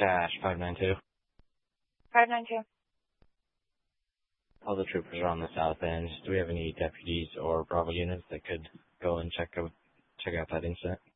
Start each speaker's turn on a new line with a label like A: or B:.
A: Cash 592.
B: 592.
A: All the troopers are on the south end. Do we have any deputies or Bravo units that could go and check out that incident?